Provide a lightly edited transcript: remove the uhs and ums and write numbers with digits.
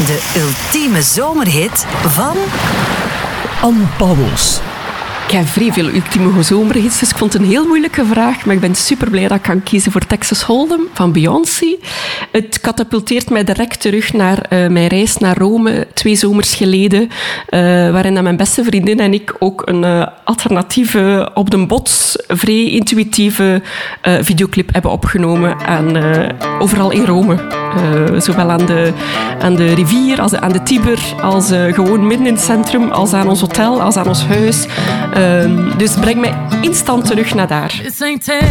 De ultieme zomerhit van... Anne Pauwels. Ik heb vrij veel ultieme zomerhits, dus ik vond het een heel moeilijke vraag, maar ik ben super blij dat ik kan kiezen voor Texas Hold'em van Beyoncé. Het katapulteert mij direct terug naar mijn reis naar Rome 2 zomers geleden, waarin dat mijn beste vriendin en ik ook een alternatieve, op de bots, vrij intuïtieve videoclip hebben opgenomen overal in Rome. Zowel aan de rivier, als aan de Tiber, als gewoon midden in het centrum, als aan ons hotel, als aan ons huis. Dus breng mij instant terug naar daar.